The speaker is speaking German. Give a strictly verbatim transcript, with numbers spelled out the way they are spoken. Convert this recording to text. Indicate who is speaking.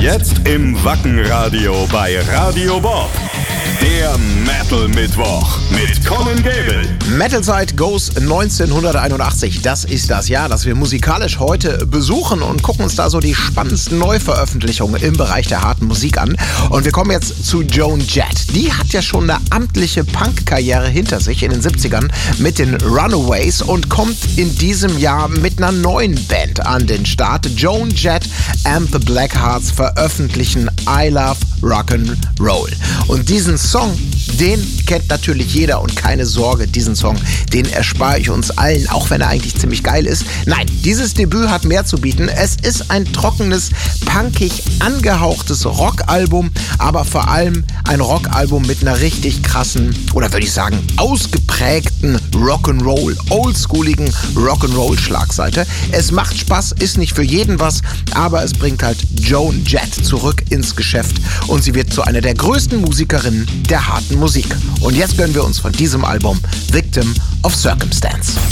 Speaker 1: Jetzt im Wackenradio bei Radio Bob. Der Metal-Mittwoch mit Colin Gable.
Speaker 2: Metal-Zeit Goes neunzehnhunderteinundachtzig. Das ist das Jahr, das wir musikalisch heute besuchen und gucken uns da so die spannendsten Neuveröffentlichungen im Bereich der harten Musik an. Und wir kommen jetzt zu Joan Jett. Die hat ja schon eine amtliche Punk-Karriere hinter sich in den siebzigern mit den Runaways und kommt in diesem Jahr mit einer neuen Band an den Start. Joan Jett and the Blackhearts veröffentlichen I Love Rock'n'Roll. Und diesen Song, den kennt natürlich jeder und keine Sorge, diesen Song, den erspare ich uns allen, auch wenn er eigentlich ziemlich geil ist. Nein, dieses Debüt hat mehr zu bieten. Es ist ein trockenes, punkig angehauchtes Rockalbum, aber vor allem ein Rockalbum mit einer richtig krassen, oder würde ich sagen, ausgeprägten Rock'n'Roll, oldschooligen Rock'n'Roll-Schlagseite. Es macht Spaß, ist nicht für jeden was, aber es bringt halt Joan Jett zurück ins Geschäft und sie wird zu einer der größten Musikerinnen der harten Musik. Und jetzt gönnen wir uns von diesem Album Victim of Circumstance.